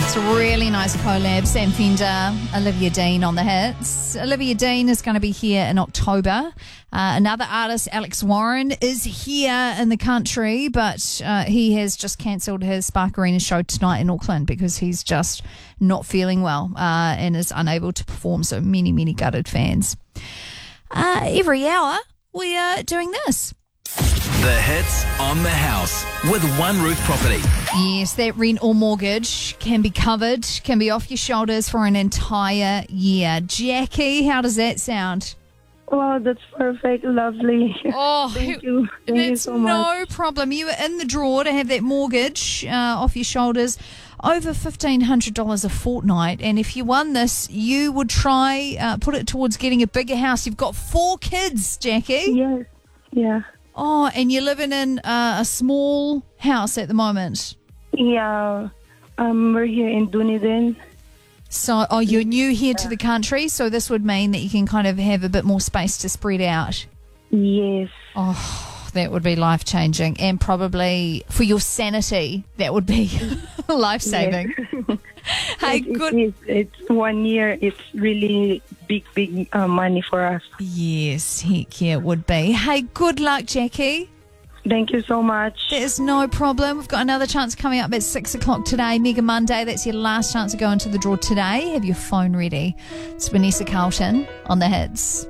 It's a really nice collab. Sam Fender, Olivia Dean on the hits. Olivia Dean is going to be here in October. Another artist, Alex Warren, is here in the country, but he has just cancelled his Spark Arena show tonight in Auckland because he's just not feeling well and is unable to perform. So many gutted fans. Every hour, we are doing this. The hits on the house with One Roof Property. Yes, that rent or mortgage can be covered, can be off your shoulders for an entire year. Jackie, how does that sound? Wow, that's perfect. Lovely. Oh, Thank you. Thank you that's so much. no problem. You were in the draw to have that mortgage off your shoulders, over $1,500 a fortnight. And if you won this, you would try put it towards getting a bigger house. You've got 4 kids, Jackie. Yes. Yeah. Oh, and you're living in a small house at the moment. Yeah. We're here in Dunedin. So, you're new here to the country, so this would mean that you can kind of have a bit more space to spread out. Yes. Oh, that would be life-changing. And probably for your sanity, that would be life-saving. Yes. Hey, good. It's 1 year. It's really big money for us. Yes, heck yeah, it would be. Hey, good luck, Jackie. Thank you so much. There's no problem. We've got another chance coming up at 6 o'clock today, Mega Monday. That's your last chance to go into the draw today. Have your phone ready. It's Vanessa Carlton on the hits.